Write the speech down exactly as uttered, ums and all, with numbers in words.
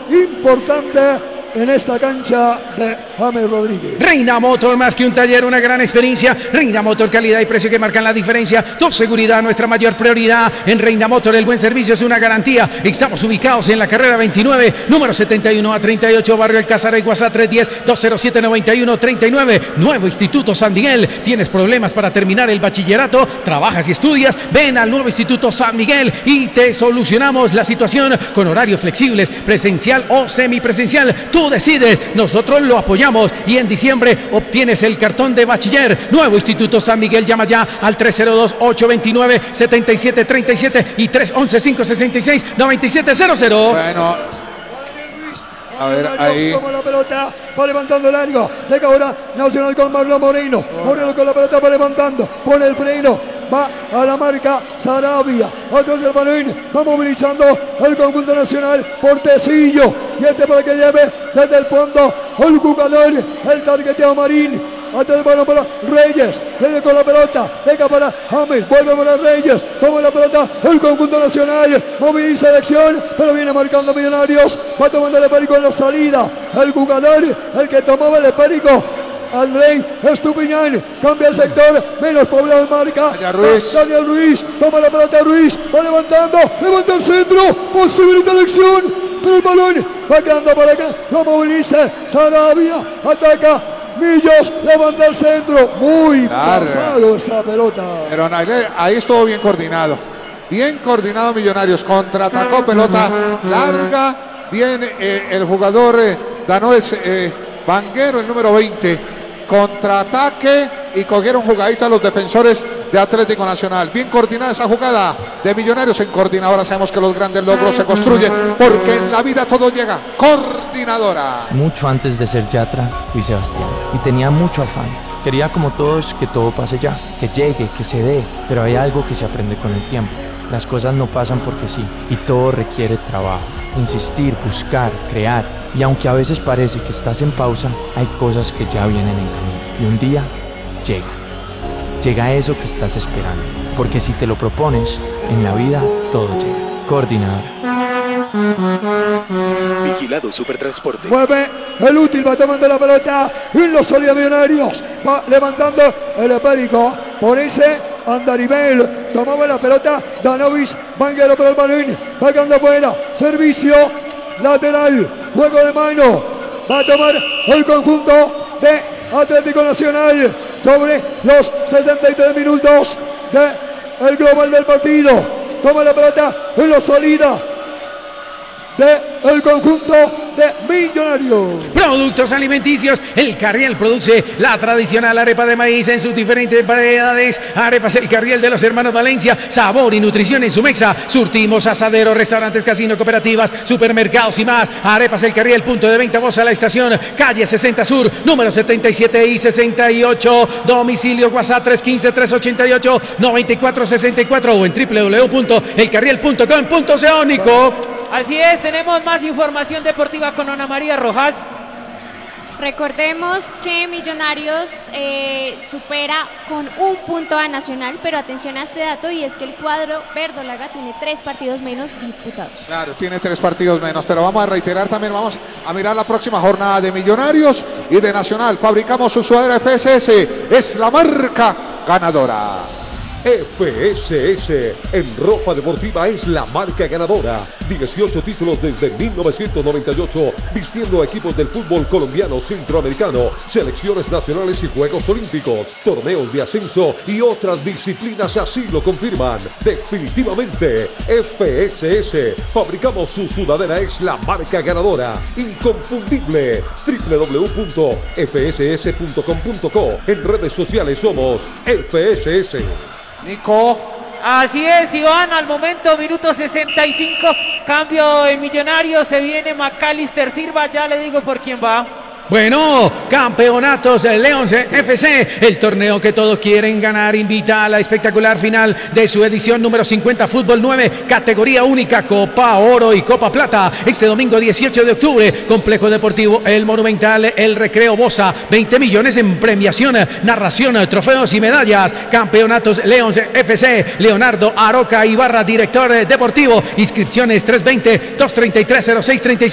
importante en esta cancha de James Rodríguez. Reina Motor, más que un taller, una gran experiencia. Reina Motor, calidad y precio que marcan la diferencia. Tu seguridad, nuestra mayor prioridad. En Reina Motor, el buen servicio es una garantía. Estamos ubicados en la carrera veintinueve, número setenta y uno a treinta y ocho, barrio El Casaray, WhatsApp tres uno cero, dos cero siete, nueve uno tres nueve. Nuevo Instituto San Miguel. ¿Tienes problemas para terminar el bachillerato? ¿Trabajas y estudias? Ven al nuevo Instituto San Miguel y te solucionamos la situación con horarios flexibles, presencial o semipresencial. Tú decides, nosotros lo apoyamos y en diciembre obtienes el cartón de bachiller. Nuevo Instituto San Miguel, llama ya al tres cero dos, ocho dos nueve, siete siete tres siete y tres uno uno, cinco seis seis, nueve siete cero cero. Bueno, a ver, ahí. Toma la pelota, va levantando largo. Llega ahora Nacional con Marlon Moreno. Moreno con la pelota va levantando. Pone el freno. Va a la marca Sarabia. Atrás del balón. Va movilizando el conjunto nacional por Tecillo. Y este para que lleve desde el fondo el jugador. El targeteo Marín. Atrás el balón para Reyes. Viene con la pelota. Deja para James. Vuelve para Reyes. Toma la pelota. El conjunto nacional. Moviliza elección. Pero viene marcando Millonarios. Va tomando el Espérico en la salida. El jugador. El que tomaba el Espérico. Andrei Estupiñán. Cambia el sector. Menos poblado en marca. Allá Ruiz. Daniel Ruiz. Toma la pelota Ruiz. Va levantando. Levanta el centro. Posibilita elección. Pero el balón va quedando para acá. Lo moviliza Sarabia. Ataca Millos, levanta el centro, muy Larga. pasado esa pelota. Pero ahí, ahí estuvo bien coordinado. Bien coordinado Millonarios. Contraatacó pelota larga. Bien eh, el jugador eh, Danoes eh, Vanguero, el número veinte. Contraataque y cogieron jugadita los defensores de Atlético Nacional. Bien coordinada esa jugada de Millonarios en coordinadora. Sabemos que los grandes logros se construyen porque en la vida todo llega. Coordinadora. Mucho antes de ser Yatra fui Sebastián y tenía mucho afán. Quería como todos que todo pase ya, que llegue, que se dé, pero hay algo que se aprende con el tiempo. Las cosas no pasan porque sí y todo requiere trabajo, insistir, buscar, crear. Y aunque a veces parece que estás en pausa, hay cosas que ya vienen en camino y un día llega. Llega eso que estás esperando, porque si te lo propones, en la vida todo llega. Coordinador. Vigilado Supertransporte. Mueve el útil, va tomando la pelota y los sólidos Millonarios. Va levantando el Espérico. Por ese Andaribel. Tomaba la pelota Danovis. Vanguero para el balón. Va quedando fuera. Servicio lateral. Juego de mano. Va a tomar el conjunto de Atlético Nacional sobre los sesenta y tres minutos de el global del partido. Toma la pelota en la salida de el conjunto de Millonarios. Productos alimenticios. El Carriel produce la tradicional arepa de maíz en sus diferentes variedades. Arepas El Carriel de los hermanos Valencia. Sabor y nutrición en su mesa. Surtimos asaderos, restaurantes, casino, cooperativas, supermercados y más. Arepas El Carriel, punto de venta voz a la estación. Calle sesenta Sur, número setenta y siete y sesenta y ocho. Domicilio WhatsApp tres uno cinco, tres ocho ocho, nueve cuatro seis cuatro o en w w w punto el carriel punto com punto co. Nico. Así es, tenemos más información deportiva con Ana María Rojas. Recordemos que Millonarios eh, supera con un punto a Nacional, pero atención a este dato y es que el cuadro verdolaga tiene tres partidos menos disputados. Claro, tiene tres partidos menos, pero vamos a reiterar también, vamos a mirar la próxima jornada de Millonarios y de Nacional. Fabricamos su sudadera F S S, es la marca ganadora. F S S en ropa deportiva es la marca ganadora. dieciocho títulos desde mil novecientos noventa y ocho, vistiendo a equipos del fútbol colombiano, centroamericano, selecciones nacionales y Juegos Olímpicos, torneos de ascenso y otras disciplinas así lo confirman. Definitivamente, F S S, fabricamos su sudadera, es la marca ganadora. Inconfundible. w w w punto f s s punto com punto co. En redes sociales somos F S S. Nico. Así es, Iván, al momento, minuto sesenta y cinco, cambio en Millonarios, se viene Macalister Silva, ya le digo por quién va. Bueno, campeonatos de León F C, el torneo que todos quieren ganar, invita a la espectacular final de su edición número cincuenta, Fútbol nueve, categoría única, Copa Oro y Copa Plata, este domingo dieciocho de octubre, Complejo Deportivo El Monumental, El Recreo Bosa, veinte millones en premiación, narración, trofeos y medallas, campeonatos León F C, Leonardo Aroca Ibarra, director deportivo, inscripciones tres dos cero, dos tres tres, cero seis tres cinco.